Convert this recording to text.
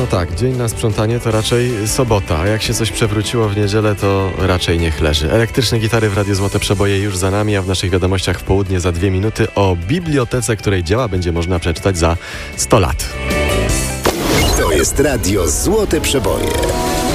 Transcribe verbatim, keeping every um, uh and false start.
No tak, dzień na sprzątanie to raczej sobota, a jak się coś przewróciło w niedzielę, to raczej niech leży. Elektryczne gitary w Radiu Złote Przeboje już za nami, a w naszych wiadomościach w południe za dwie minuty o bibliotece, której dzieła będzie można przeczytać za sto lat. To jest Radio Złote Przeboje.